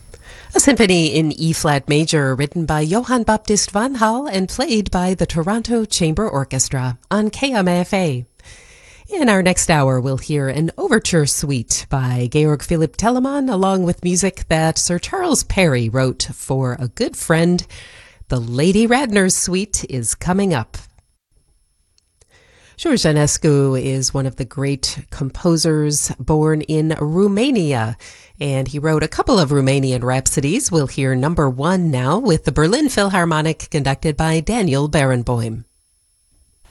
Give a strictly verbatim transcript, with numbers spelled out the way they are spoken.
A symphony in E-flat major written by Johann Baptist van Hal and played by the Toronto Chamber Orchestra on K M A F A. In our next hour, we'll hear an overture suite by Georg Philipp Telemann, along with music that Sir Charles Perry wrote for a good friend. The Lady Radner's Suite is coming up. George Enescu is one of the great composers born in Romania, and he wrote a couple of Romanian rhapsodies. We'll hear number one now with the Berlin Philharmonic, conducted by Daniel Barenboim.